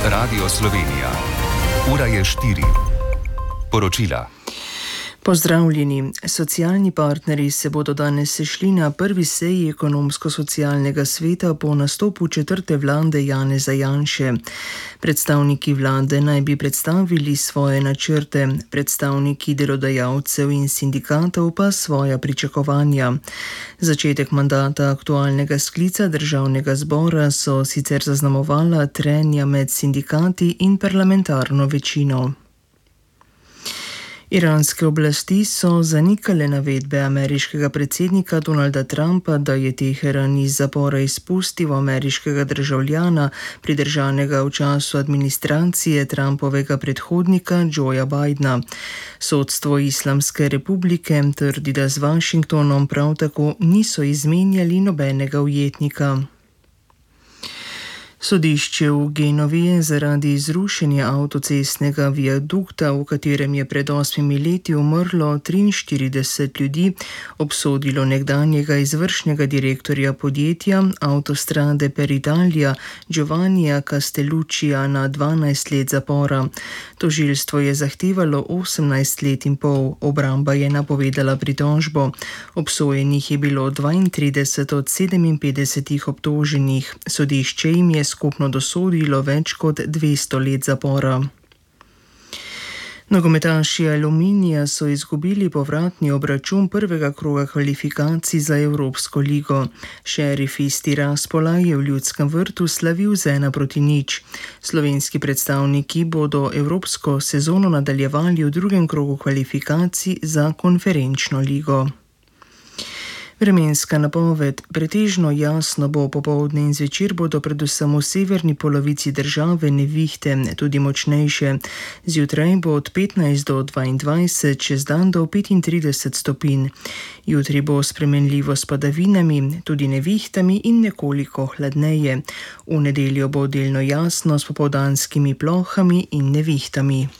Radio Slovenija. Ura je 4. Poročila. Pozdravljeni. Socialni partnerji se bodo danes sešli na prvi seji ekonomsko-socialnega sveta po nastopu četrte vlade Janeza Janše. Predstavniki vlade naj bi predstavili svoje načrte, predstavniki delodajalcev in sindikatov pa svoja pričakovanja. Začetek mandata aktualnega sklica državnega zbora so sicer zaznamovala trenja med sindikati in parlamentarno večino. Iranske oblasti so zanikale navedbe ameriškega predsednika Donalda Trumpa, da je Teheran iz zapora izpustil ameriškega državljana, pridržanega v času administracije Trumpovega predhodnika Joea Bidena. Sodstvo Islamske republike trdi, da z Washingtonom prav tako niso izmenjali nobenega ujetnika. Sodišče v Genovi je zaradi zrušenja avtocestnega viadukta, v katerem je pred 8 leti umrlo 43 ljudi, obsodilo nekdanjega izvršnega direktorja podjetja Autostrade per Italia Giovannija Castelluccija na 12 let zapora. Tožilstvo je zahtevalo 18 let in pol, obramba je napovedala pritožbo. Obsojenih je bilo 32 od 57 obtoženih. Sodišče jim je skupno dosodilo več kot 200 let zapora. Nogometaši Aluminija so izgubili povratni obračun prvega kroga kvalifikacij za Evropsko ligo. Šerif iz Tiraspola je v Ljudskem vrtu slavil z 1-0. Slovenski predstavniki bodo evropsko sezono nadaljevali v drugem krogu kvalifikacij za konferenčno ligo. Vremenska napoved. Pretežno jasno bo popoldne in zvečer bodo predvsem v severni polovici države nevihte, tudi močnejše. Zjutraj bo od 15 do 22, čez dan do 35 stopinj. Jutri bo spremenljivo s padavinami, tudi nevihtami in nekoliko hladneje. V nedeljo bo delno jasno s popoldanskimi plohami in nevihtami.